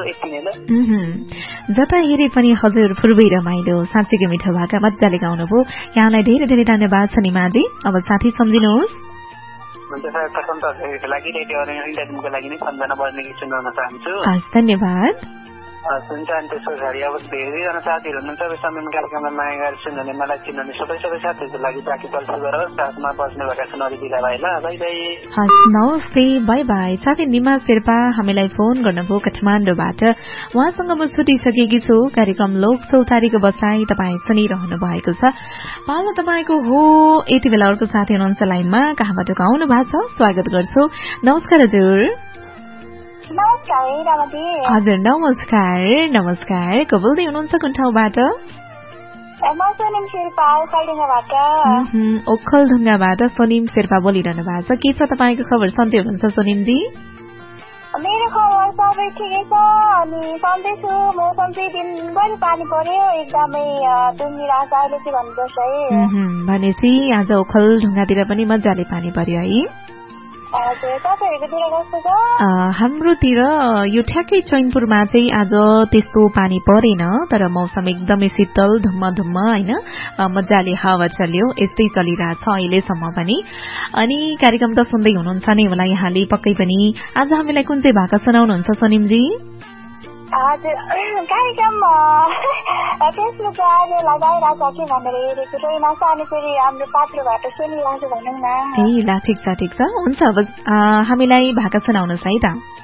यति नै ल। जता हेरे पनि हजुर पूर्वै रमाइलो साँच्चैकै मिठो भाका मजाले गाउनुभयो। यहाँलाई धेरै धेरै धन्यवाद छ निमाजी। अब साथी सम्झिनुहोस्। हुन्छ सर, प्रथम त लागि रेडियो इन्टरनेटको लागि नै सम्झना बढ्ने गीत सुनाउन चाहन्छु। धन्यवाद। हुन्छ, अनि त्यसो गरी अब धेरैजना साथीहरू हुनुहुन्छ समयमा कार्यक्रममा माया गरेर सुन्ने मलाई चिन्ने सबै साथीहरूको लागि बाँकी पल्सर गरेर साथमा बस्ने भएका छन् अरू बिदा भाइ ल। By by. हस् नमस्ते, बाई बाई। साथी निमा शेर्पा हामीलाई फोन गर्नुभयो काठमाडौँबाट। उहाँसँग म छुटिसकेकी छु। कार्यक्रम लोक चौतारीको बसाई तपाईँ सुनिरहनु भएको छ। पालो तपाईँको हो। यति बेला अर्को साथी हुनुहुन्छ लाइनमा, कहाँबाट आउनु भएको छ, स्वागत गर्छु। नमस्कार हजुर। नमस्कार रमादी। हजुर नमस्कार। नमस्कार, को बोल्दै हुनुहुन्छ कुन ठाउँबाट? म सोनिम शेर्पा ओखलढुङ्गाबाट। ओखलढुङ्गाबाट सोनिम शेर्पा बोलिरहनु भएको छ। के छ तपाईँको खबर, सन्चै हुनुहुन्छ सोनिमजी? मेरो खबर सबै ठिकै छ। अनि सन्चै छु म। सन्चै दिनभरि पानी पर्यो, एकदमै दुनिरहेको छ अहिले चाहिँ भन्नुपर्छ है। भनेपछि आज ओखलढुङ्गातिर पनि मजाले पानी पर्यो है? हाम्रोतिर यो ठ्याक्कै चैनपुरमा चाहिँ आज त्यस्तो पानी परेन, तर मौसम एकदमै शीतल धुम्म होइन, मजाले हावा चल्यो। यस्तै चलिरहेछ अहिलेसम्म पनि। अनि कार्यक्रम त सुन्दै हुनुहुन्छ नै होला यहाँले पक्कै पनि। आज हामीलाई कुन चाहिँ भाका सुनाउनुहुन्छ सोनिमजी? हजुर, कार्यक्रम फेसबुकमा आज लगाइरहेको छ कि भनेर हेरेको छु। नसा अनि फेरि हाम्रो पात्रोबाट सुनिरहेको भनौँ न। ए ल, ठिक छ। हुन्छ, अब हामीलाई भाका सुनाउनुहोस् है त।